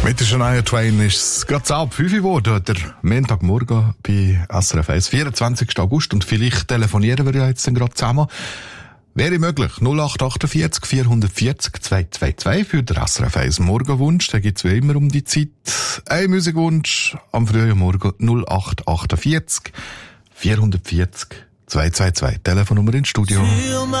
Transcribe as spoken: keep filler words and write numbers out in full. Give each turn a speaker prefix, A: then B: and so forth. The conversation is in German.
A: Mit der Shania Twain ist es gerade ab fünf Uhr geworden, der Montagmorgen bei S R F eins, vierundzwanzigsten August. Und vielleicht telefonieren wir ja jetzt dann gerade zusammen. Wäre möglich. null acht achtundvierzig vierhundertvierzig zweihundertzweiundzwanzig für den S R F eins Morgenwunsch. Der gibt's wie immer um die Zeit. Ein Musikwunsch am frühen Morgen null acht achtundvierzig vierhundertvierzig zweihundertzweiundzwanzig. Telefonnummer ins Studio.